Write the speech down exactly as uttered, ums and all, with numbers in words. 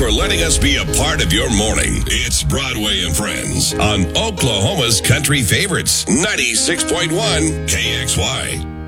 for letting us be a part of your morning. It's Broadway and Friends on Oklahoma's Country Favorites, ninety-six point one K X Y.